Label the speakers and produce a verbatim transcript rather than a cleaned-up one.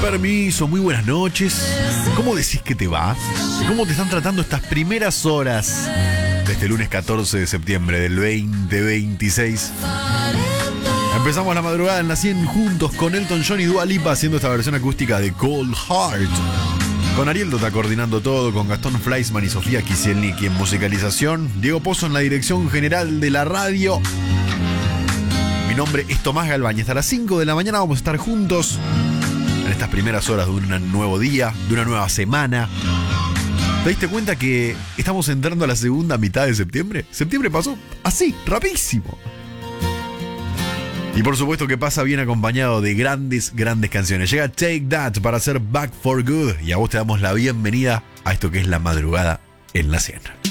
Speaker 1: Permiso, muy buenas noches. ¿Cómo decís que te va? ¿Cómo te están tratando estas primeras horas de este lunes catorce de septiembre del veinte veintiséis? Empezamos la madrugada en la cien juntos con Elton John y Dua Lipa haciendo esta versión acústica de Cold Heart. Con Ariel Dota coordinando todo, con Gastón Fleischmann y Sofía Kisielnik en musicalización, Diego Pozo en la dirección general de la radio. Mi nombre es Tomás Galván y hasta las cinco de la mañana vamos a estar juntos en estas primeras horas de un nuevo día, de una nueva semana. ¿Te diste cuenta que estamos entrando a la segunda mitad de septiembre? Septiembre pasó así, rapidísimo. Y por supuesto que pasa bien acompañado de grandes, grandes canciones. Llega Take That para hacer Back for Good y a vos te damos la bienvenida a esto que es la madrugada en la cien.